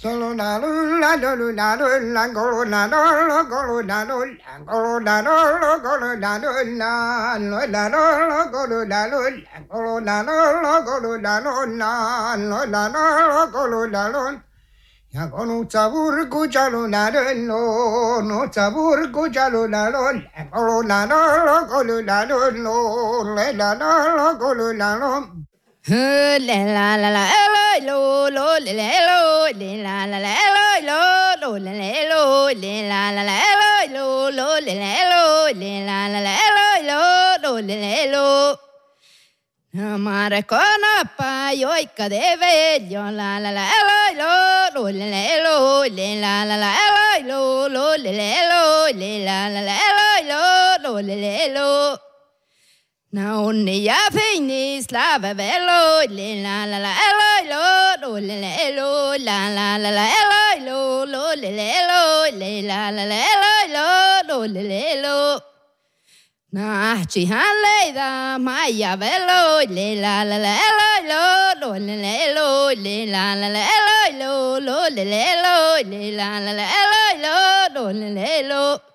Solo la la la la la la go la la go la la go la la go la la la la la go la la go la la go la la go la la ya go no sabur kuchalo la no no sabur kuchalo la go la la go la la go la la La la la la lo lo le lo le la la la lo lo le lo le la la la lo lo le lo le la la la lo lo le lo Amare con pa yo que debe yo la la la lo le lo le la la la lo le lo le la la la lo le lo Na onni ja fini slava velo le la la la lo le lo la la la la lo le lo le la la la lo le lo Na chi han le da maya velo le la la la lo le lo le la la la lo le lo le la la la lo le lo